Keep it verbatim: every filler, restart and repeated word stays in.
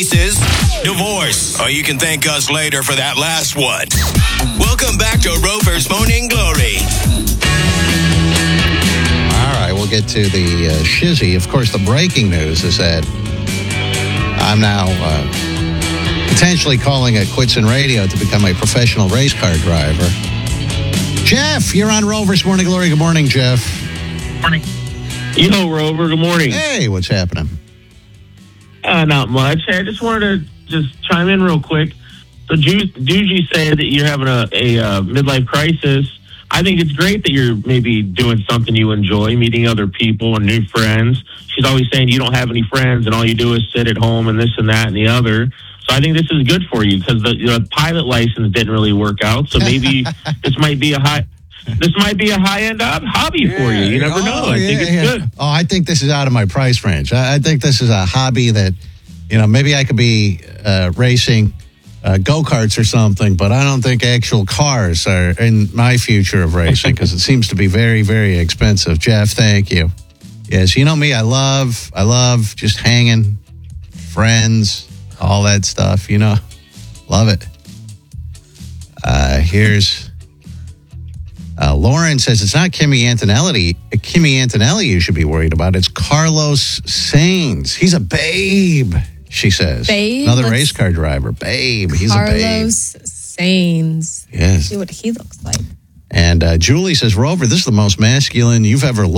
This is divorce. Oh, you can thank us later for that last one. Welcome back to Rover's Morning Glory. All right, we'll get to the uh, shizzy. Of course, the breaking news is that I'm now uh, potentially calling it quits in radio to become a professional race car driver. Jeff, you're on Rover's Morning Glory. Good morning, Jeff. Morning. Yo, Rover. Good morning. Hey, what's happening? Uh, not much. Hey, I just wanted to just chime in real quick. So, Doogie said that you're having a, a uh, midlife crisis. I think it's great that you're maybe doing something you enjoy, meeting other people and new friends. She's always saying you don't have any friends and all you do is sit at home and this and that and the other. So I think this is good for you because the, the pilot license didn't really work out. So maybe this might be a high... This might be a high-end hobby yeah, for you. You never oh, know. I yeah, think it's yeah. good. Oh, I think this is out of my price range. I, I think this is a hobby that, you know, maybe I could be uh, racing uh, go-karts or something, but I don't think actual cars are in my future of racing because it seems to be very, very expensive. Jeff, thank you. Yes, you know me. I love, I love just hanging, friends, all that stuff. You know, love it. Uh, here's. Uh, Lauren says it's not Kimi Antonelli. Kimi Antonelli you should be worried about. It's Carlos Sainz. He's a babe, she says. Babe? Another Let's- race car driver. Babe. He's a babe. Carlos Sainz. Yes. See what he looks like. And uh, Julie says, Rover, this is the most masculine you've ever looked.